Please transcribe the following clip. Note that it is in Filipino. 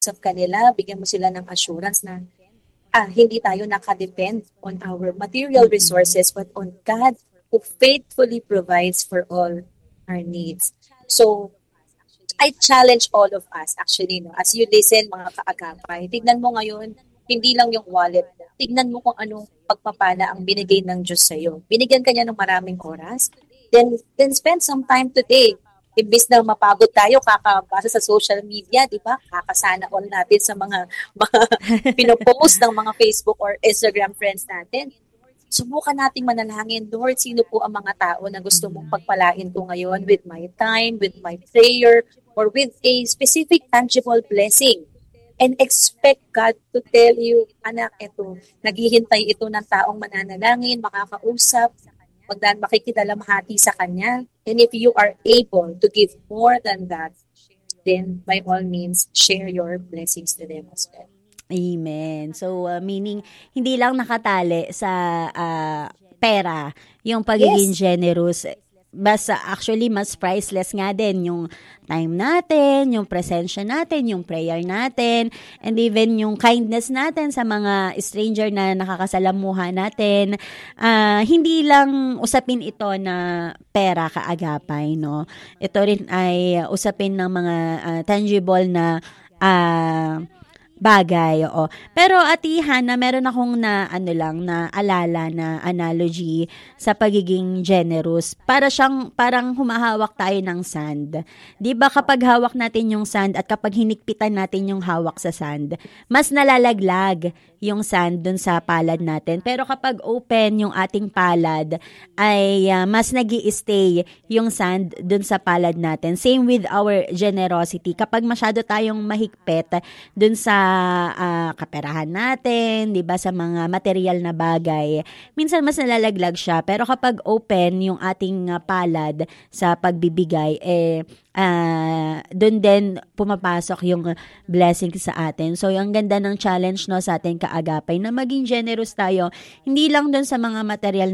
kanila, bigyan mo sila ng assurance na hindi tayo nakadepend on our material resources but on God who faithfully provides for all our needs. So, I challenge all of us actually, no, as you listen mga kaagapay, tignan mo ngayon, hindi lang yung wallet mo. Tignan mo kung anong pagpapala ang binigay ng Diyos sa'yo. Binigyan ka niya ng maraming oras, then spend some time today. Imbis na mapagod tayo, kakabasa sa social media, di ba? Kakasana all natin sa mga pinopost ng mga Facebook or Instagram friends natin. Subukan nating manalangin, Lord, sino po ang mga tao na gusto mong pagpalain ko ngayon with my time, with my prayer, or with a specific tangible blessing. And expect God to tell you, anak, ito, naghihintay ito ng taong mananalangin, makakausap, makikidalamhati sa Kanya. And if you are able to give more than that, then by all means, share your blessings to them as well. Amen. So, meaning, hindi lang nakatali sa pera yung pagiging generous. Basta actually, mas priceless nga din yung time natin, yung presensya natin, yung prayer natin, and even yung kindness natin sa mga stranger na nakakasalamuha natin. Hindi lang usapin ito na pera kaagapay, no? Ito rin ay usapin ng mga tangible na bagay, oo. Pero Ate Hana, meron akong naalala na analogy sa pagiging generous. Parang humahawak tayo ng sand. 'Di ba kapag hawak natin yung sand at kapag hinikpitan natin yung hawak sa sand, mas nalalaglag yung sand dun sa palad natin. Pero kapag open yung ating palad, ay mas nag-i-stay yung sand dun sa palad natin. Same with our generosity. Kapag masyado tayong mahigpit dun sa kaperahan natin, 'di ba, sa mga material na bagay, minsan mas nalalaglag siya. Pero kapag open yung ating palad sa pagbibigay, doon din pumapasok yung blessing sa atin. So, ang ganda ng challenge, no, sa ating kaagapay na maging generous tayo, hindi lang doon sa mga material